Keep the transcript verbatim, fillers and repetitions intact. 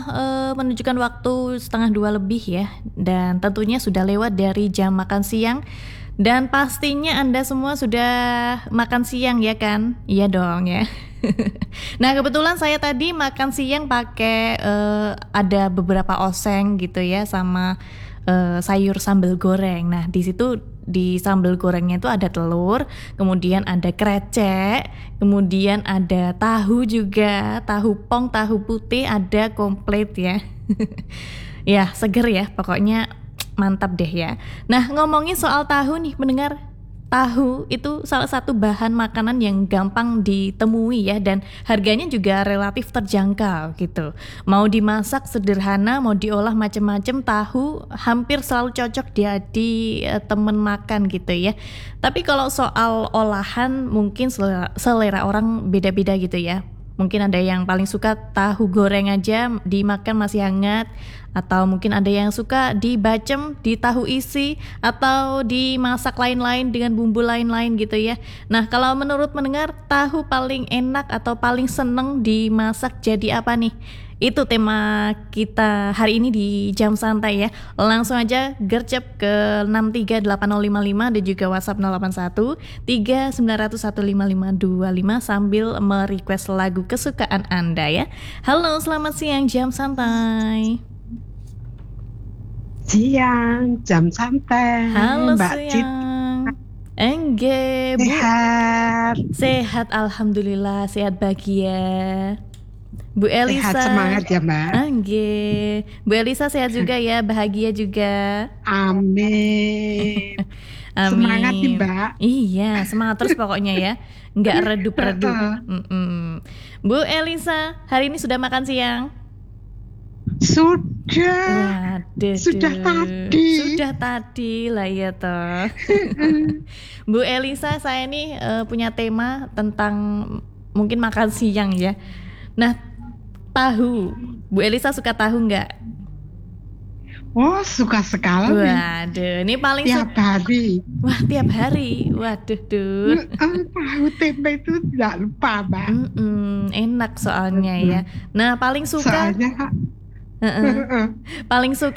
eee, menunjukkan waktu setengah dua lebih ya, dan tentunya sudah lewat dari jam makan siang, dan pastinya Anda semua sudah makan siang ya kan? Iya dong ya. Nah kebetulan saya tadi makan siang pakai, eee, ada beberapa oseng gitu ya sama, eee, sayur sambal goreng. Nah di situ di sambal gorengnya itu ada telur, kemudian ada krecek, kemudian ada tahu juga, tahu pong, tahu putih, ada komplit ya. Ya seger ya pokoknya mantap deh ya. Nah ngomongin soal tahu nih pendengar, tahu itu salah satu bahan makanan yang gampang ditemui ya dan harganya juga relatif terjangkau gitu. Mau dimasak sederhana, mau diolah macem-macem, tahu hampir selalu cocok jadi eh, temen makan gitu ya. Tapi kalau soal olahan mungkin selera, selera orang beda-beda gitu ya. Mungkin ada yang paling suka tahu goreng aja dimakan masih hangat, atau mungkin ada yang suka dibacem, di tahu isi, atau dimasak lain-lain dengan bumbu lain-lain gitu ya. Nah kalau menurut mendengar, tahu paling enak atau paling seneng dimasak jadi apa nih? Itu tema kita hari ini di Jam Santai ya. Langsung aja gercep ke enam tiga delapan nol lima lima dan juga WhatsApp nol delapan satu tiga sembilan nol satu lima lima dua lima sambil merequest lagu kesukaan Anda ya. Halo, selamat siang Jam Santai. Siang, Jam Santai. Halo Mbak Cit. siang. Engge, Bu. Sehat. Sehat, alhamdulillah, sehat bahagia. Bu Elisa. Sehat semangat ya Mbak. Angge. Bu Elisa sehat juga ya, bahagia juga. Amin. Amin. Semangat nih Mbak. Iya, semangat terus pokoknya ya. Nggak redup-redup. Mm-mm. Bu Elisa, hari ini sudah makan siang? Sudah. Waduh. Sudah tadi. Sudah tadi lah ya toh. Bu Elisa, saya nih uh, punya tema tentang mungkin makan siang ya. Nah, tahu. Bu Elisa suka tahu nggak? Oh, suka sekali. Waduh, ini paling tiap su- hari. Wah, tiap hari. Waduh, duh. Tahu tempe itu tidak lupa, Mbak. Mm-mm, enak soalnya ya. Nah, paling suka Soalnya uh-uh. paling suka